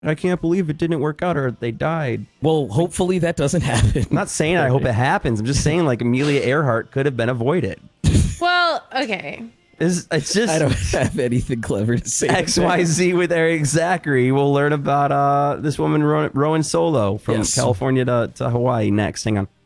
I can't believe it didn't work out or they died. Well, hopefully that doesn't happen. I'm not saying I hope it happens. I'm just saying like Amelia Earhart could have been avoided. Well, okay. It's just I don't have anything clever to say. XYZ with Eric Zachary. We'll learn about this woman rowing solo from Yes. California to Hawaii next. Hang on.